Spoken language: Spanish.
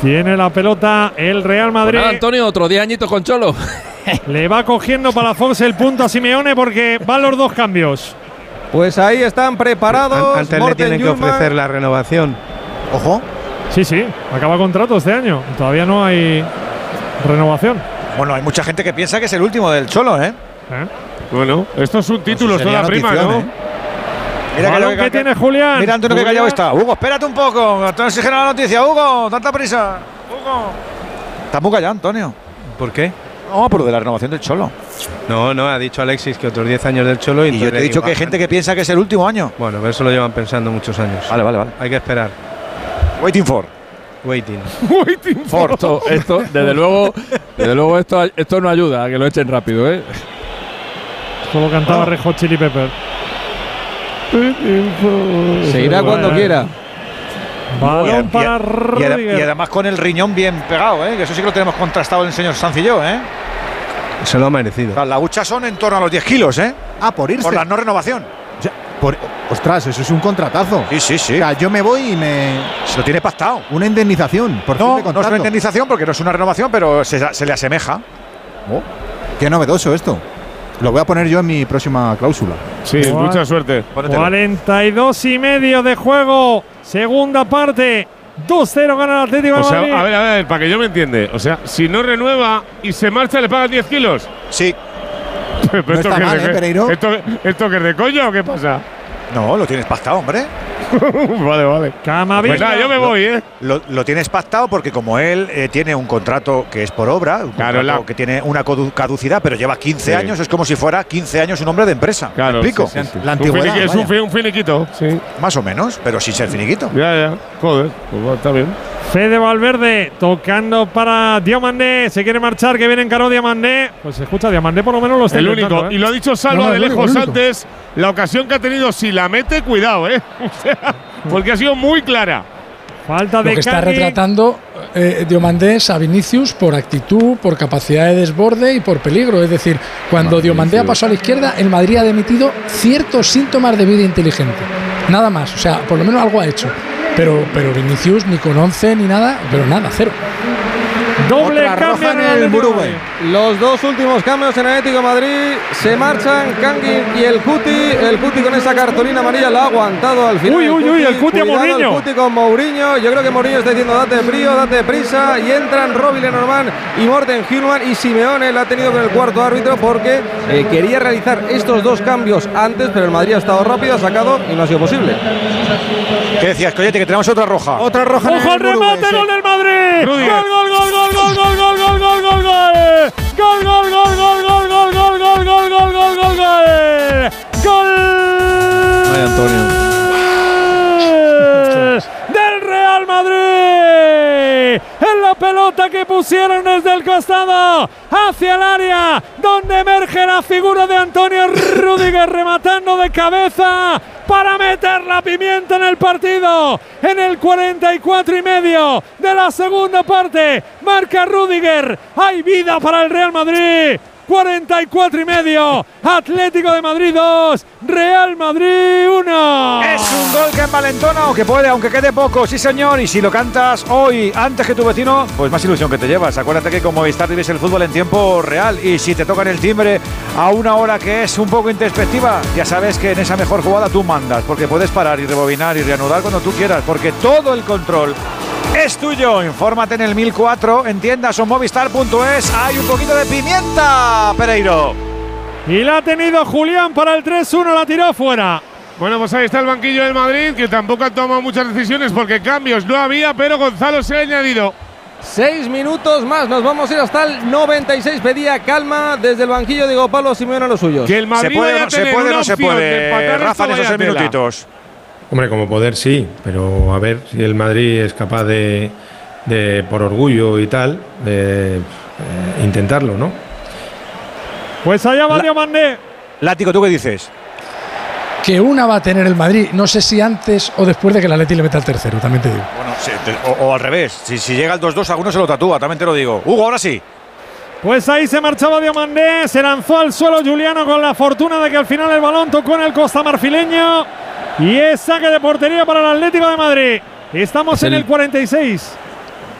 Tiene la pelota el Real Madrid. Pues nada, Antonio, otro 10 añitos con Cholo. Le va cogiendo Palafox el punto a Simeone porque van los dos cambios. Pues ahí están preparados. Antes le tienen que ofrecer la renovación. Ojo. Sí, acaba contrato este año. Todavía no hay renovación. Bueno, hay mucha gente que piensa que es el último del Cholo, ¿eh? Bueno, esto es un título, esto es la prima, ¿no? Mira que tiene Julián. Mira, Antonio, que callado está. Hugo, espérate un poco. Te oxigena la noticia. Hugo, tanta prisa. Hugo. Está muy callado, Antonio. ¿Por qué? No, por lo de la renovación del Cholo. No, ha dicho Alexis que otros 10 años del Cholo. Y yo te he dicho que hay gente que piensa que es el último año. Bueno, pero eso lo llevan pensando muchos años. Vale. Hay que esperar. Waiting for. Waiting for. Esto, desde luego, esto no ayuda a que lo echen rápido, ¿eh? Como cantaba Red Hot Chili Pepper. Se irá cuando quiera. Balón para Rudiger. Y además con el riñón bien pegado, ¿eh? Que eso sí que lo tenemos contrastado el señor Sanz y yo, ¿eh? Se lo ha merecido. Las huchas son en torno a los 10 kilos, ¿eh? Por irse. Por la no renovación. O sea, ostras, eso es un contratazo. Sí. O sea, yo me voy y me… Se lo tiene pactado. Una indemnización. Por No es una indemnización porque no es una renovación, pero se le asemeja. Qué novedoso esto. Lo voy a poner yo en mi próxima cláusula. Sí, mucha suerte. 42 y medio de juego. Segunda parte. 2-0 gana el Atlético de Madrid. A ver, para que yo me entienda. O sea, si no renueva y se marcha, ¿le pagan 10 kilos? Sí. Pero no está mal, Pereiro. ¿Esto que es de coña o qué pasa? No, lo tienes pactado, hombre. Vale. Camavinga. Pues nada, yo me voy, ¿eh? Lo tienes pactado porque como él tiene un contrato que es por obra, que tiene una caducidad, pero lleva 15 años, es como si fuera 15 años un hombre de empresa. Claro, ¿Me explico? Sí. La antigüedad, es un finiquito, sí. Más o menos, pero sin ser finiquito. Ya. Joder, pues está bien. Fede Valverde tocando para Diomandé. Se quiere marchar, que viene en caro Diomandé. Pues se escucha, Diomandé por lo menos lo está el único. Y lo ha dicho Salva de lejos antes. La ocasión que ha tenido, si la mete, cuidado, ¿eh? O sea, porque ha sido muy clara. Falta de lo que está retratando Diomandé a Vinicius por actitud, por capacidad de desborde y por peligro. Es decir, cuando Diomandé ha pasado a la izquierda, el Madrid ha emitido ciertos síntomas de vida inteligente. Nada más, o sea, por lo menos algo ha hecho. Pero Vinicius ni con 11 ni nada, pero nada, cero. Doble cambio en el Burube. Los dos últimos cambios en Atlético de Madrid. Se marchan Kangin y el Cuti. El Cuti con esa cartulina amarilla la ha aguantado al final. El Cuti a Mourinho. El Cuti con Mourinho. Yo creo que Mourinho está diciendo date frío, date prisa. Y entran Robin Lenormand y Morten Hjulmand. Y Simeone la ha tenido con el cuarto árbitro porque quería realizar estos dos cambios antes, pero el Madrid ha estado rápido, ha sacado y no ha sido posible. ¿Qué decías, Coyote? Que tenemos otra roja. Otra roja. ¡Ojo al remate! ¡Gol del Madrid! ¡Gol! Ay, Antonio. Del Real Madrid. En la pelota que pusieron desde el costado hacia el área, donde emerge la figura de Antonio Rudiger rematando de cabeza para meter la pimienta en el partido. En el 44 y medio de la segunda parte marca Rudiger. Hay vida para el Real Madrid. 44 y medio. Atlético de Madrid 2, Real Madrid 1. Es un gol que envalentona o que puede, aunque quede poco, sí señor. Y si lo cantas hoy antes que tu vecino, pues más ilusión que te llevas. Acuérdate que con Movistar vives el fútbol en tiempo real. Y si te tocan el timbre a una hora que es un poco introspectiva, ya sabes que en esa mejor jugada tú mandas, porque puedes parar y rebobinar y reanudar cuando tú quieras, porque todo el control es tuyo. Infórmate en el 1004, en tiendas o movistar.es. Hay un poquito de pimienta, Pereiro. Y la ha tenido Julián para el 3-1, la tiró fuera. Bueno, pues ahí está el banquillo del Madrid, que tampoco han tomado muchas decisiones porque cambios no había, pero Gonzalo se ha añadido. 6 minutos más, nos vamos a ir hasta el 96. Pedía calma desde el banquillo, digo Pablo Simeone a los suyos. Que el Madrid ¿Se puede o no se puede? No se puede. Rafa, en esos 6 minutitos. Hombre, como poder sí, pero a ver si el Madrid es capaz de por orgullo y tal, de intentarlo, ¿no? Pues allá va Diomandé. Látigo, ¿tú qué dices? Que una va a tener el Madrid, no sé si antes o después de que el Atleti le meta el tercero, también te digo. Bueno, sí, o al revés, si llega el 2-2 alguno se lo tatúa, también te lo digo. Hugo, ahora sí. Pues ahí se marchaba Diomandé, se lanzó al suelo Juliano con la fortuna de que al final el balón tocó en el costamarfileño y es saque de portería para el Atlético de Madrid. Estamos en el 46.